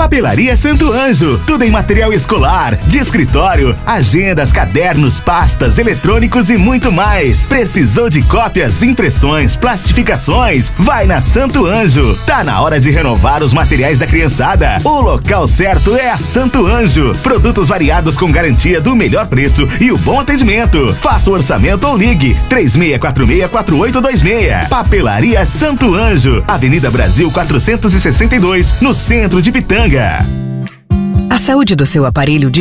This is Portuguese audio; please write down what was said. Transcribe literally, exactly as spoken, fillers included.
Papelaria Santo Anjo, tudo em material escolar, de escritório, agendas, cadernos, pastas, eletrônicos e muito mais. Precisou de cópias, impressões, plastificações? Vai na Santo Anjo. Tá na hora de renovar os materiais da criançada. O local certo é a Santo Anjo. Produtos variados com garantia do melhor preço e o bom atendimento. Faça o orçamento ou ligue três seis quatro seis, quatro oito dois seis. Papelaria Santo Anjo, Avenida Brasil quatrocentos e sessenta e dois, no centro de Pitanga. A saúde do seu aparelho de